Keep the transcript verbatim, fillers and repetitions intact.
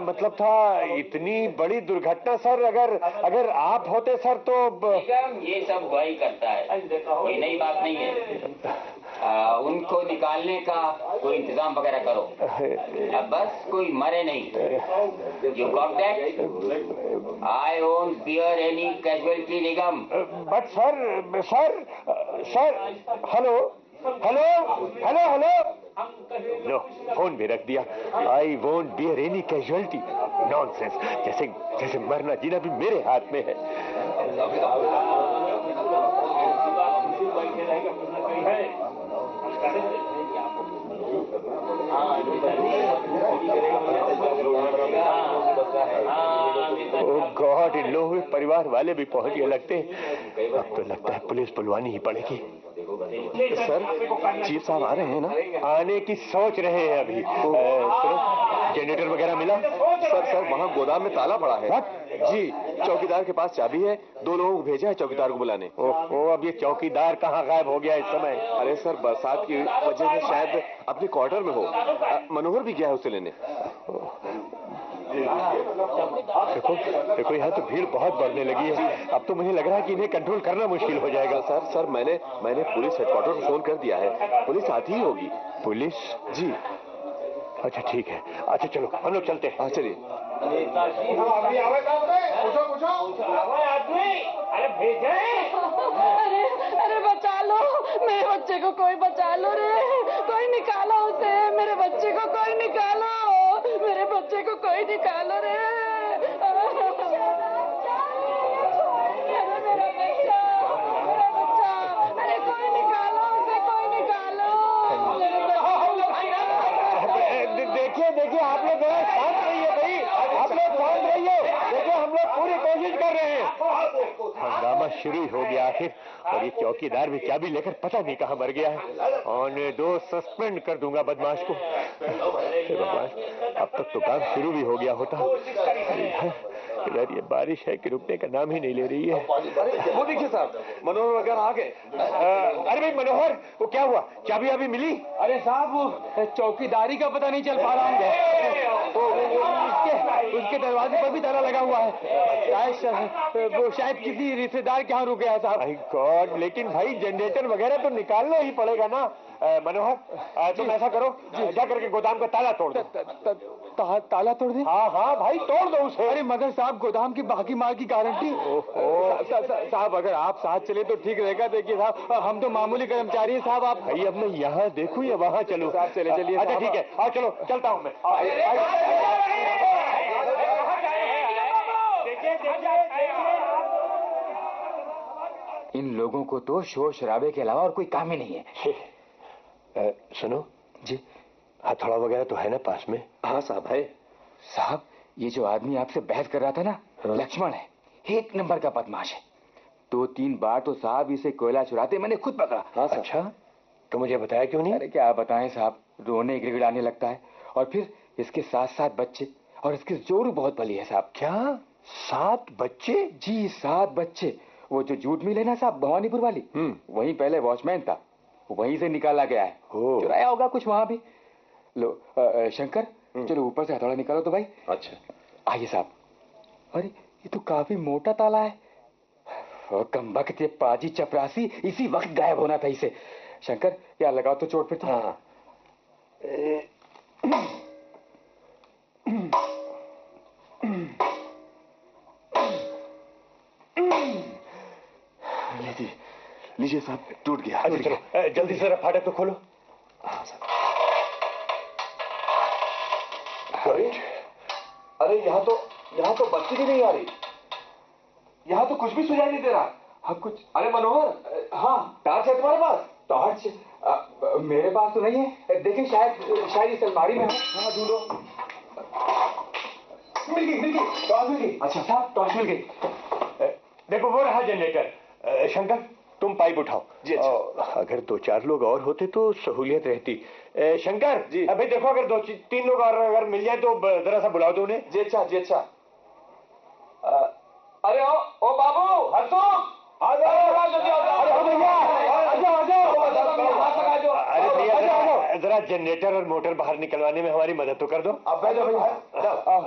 मतलब था इतनी बड़ी दुर्घटना सर, अगर अगर आप होते सर तो ये सब वही करता है, ये नई बात नहीं है। आ, उनको निकालने का कोई इंतजाम वगैरह करो, अब बस कोई मरे नहीं। You got that? I won't beer any casualty Nigam. But sir sir sir hello hello hello hello no, phone भी रख दिया। I won't beer any casualty, nonsense. जैसे जैसे मरना जीना भी मेरे हाथ में है। ओह गॉड, इन लोगों के परिवार वाले भी पहुंच गए लगते हैं। अब तो लगता है पुलिस बुलवानी ही पड़ेगी। सर, चीफ साहब आ रहे हैं ना? आने की सोच रहे हैं अभी। सुनो, जनरेटर वगैरह मिला? सर सर वहाँ गोदाम में ताला पड़ा है। What? जी, चौकीदार के पास चाबी है, दो लोगों को भेजा है चौकीदार को बुलाने। ओह, अब ये चौकीदार कहाँ गायब हो गया इस समय? अरे सर, बरसात की वजह से शायद अपने क्वार्टर में हो। मनोहर भी गया है उसे लेने। देखो देखो, यहाँ तो भीड़ बहुत बढ़ने लगी है। अब तो मुझे लग रहा है कि इन्हें कंट्रोल करना मुश्किल हो जाएगा। सर सर मैंने मैंने पुलिस हेडक्वार्टर को फोन कर दिया है, पुलिस आती ही होगी। पुलिस? जी। अच्छा ठीक है, अच्छा चलो हम लोग चलते हैं। हाँ चलिए। अरे अरे बचा लो, मेरे बच्चे को कोई बचा लो रे, कोई निकालो उसे, मेरे बच्चे को कोई निकालो, मेरे बच्चे को कोई निकालो रे। अरे मेरा बच्चा, मेरा बच्चा, अरे कोई निकालो उसे, कोई निकालो। देखिए देखिए, आप लोग जरा शांत रहिए भाई, आप लोग शांत रहिए। देखिए हम लोग पूरी कोशिश कर रहे हैं। हंगामा शुरू ही हो गया आखिर, और ये चौकीदार भी चाबी लेकर पता नहीं कहाँ मर गया है। आने दो, सस्पेंड कर दूंगा बदमाश को। अब तक तो काम शुरू भी हो गया होता। यार ये बारिश है कि रुकने का नाम ही नहीं ले रही है। वो देखिए साहब, मनोहर वगैरह आ गए। अरे भाई मनोहर, वो क्या हुआ? चाबी अभी मिली? अरे साहब, वो चौकीदारी का पता नहीं चल पा रहा है। वो, वो, वो, उसके, उसके दरवाजे पर भी ताला लगा हुआ है। शायद वो शायद किसी रिश्तेदार के यहाँ रुक गया साहब। माय गॉड, लेकिन भाई जनरेटर वगैरह तो निकालना ही पड़ेगा ना। मनोहर तुम ऐसा करो, जा करके गोदाम का ताला तोड़ दो। ता, ताला तोड़ दे? हाँ हाँ भाई, तोड़ दो उसे। अरे मगर साहब, गोदाम की बाकी माल की गारंटी। साहब अगर आप साथ चले तो ठीक रहेगा। देखिए साहब, हम तो मामूली कर्मचारी हैं साहब। आप भाई अब मैं यहाँ देखूं या वहाँ चलूं? साहब चले चलिए। अच्छा ठीक है, आओ चलो, चलता हूँ मैं। इन लोगों को तो शोर शराबे के अलावा और कोई काम ही नहीं है। आ, सुनो जी, हथौड़ा वगैरह तो है ना पास में? हाँ साहब है। साहब, ये जो आदमी आपसे बहस कर रहा था ना, हाँ? लक्ष्मण है, एक नंबर का बदमाश है। दो तीन बार तो साहब इसे कोयला चुराते मैंने खुद पकड़ा। हाँ अच्छा, तो मुझे बताया क्यों नहीं? अरे क्या बताएं साहब, रोने गिड़गिड़ाने लगता है, और फिर इसके साथ साथ बच्चे, और इसकी जोरू बहुत भली है साहब। क्या सात बच्चे? जी सात बच्चे। वो जो जूट मिल है ना साहब, भवानीपुर वाली, वहीं पहले वॉचमैन था, वहीं से निकाला गया है। चुराया होगा कुछ वहां भी। लो आ, आ, शंकर, चलो ऊपर से हथौड़ा निकालो तो भाई। अच्छा आइए साहब। अरे ये तो काफी मोटा ताला है। कमबख्त ये पाजी चपरासी, इसी वक्त गायब होना था इसे। शंकर यार लगाओ तो चोट पे तो। हाँ। लीजिए लीजिए साहब, टूट गया। अच्छा चलो, जल्दी से फाटक तो खोलो। हाँ साहब। अरे यहाँ तो यहाँ तो बत्ती भी नहीं आ रही, यहाँ तो कुछ भी सुझाई नहीं दे रहा। हाँ कुछ। अरे मनोहर, हाँ टॉर्च है तुम्हारे पास? टॉर्च मेरे पास तो नहीं है। देखिए शायद शायद इस अलमारी में है। हाँ ढूंढो। मिल गई मिल गई टॉर्च मिल गई। अच्छा साहब, टॉर्च मिल गई। देखो वो रहा जनरेटर। शंकर तुम पाइप उठाओ। जी अच्छा। अगर दो चार लोग और होते तो सहूलियत रहती। शंकर जी। अभी देखो, अगर दो तीन लोग और अगर मिल जाए तो जरा सा बुलाओ दो उन्हें। जी अच्छा जी अच्छा। अरे ओ ओ बाबू हंसो, आ जाओ आ जाओ। अरे भैया आ जाओ आ जाओ। अरे भैया जरा जनरेटर और मोटर बाहर निकलवाने में हमारी मदद तो कर दो। अब बैठो भैया।